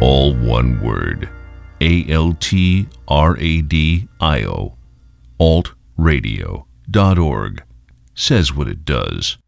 all one word. ALTRADIO. altradio.org. Says what it does.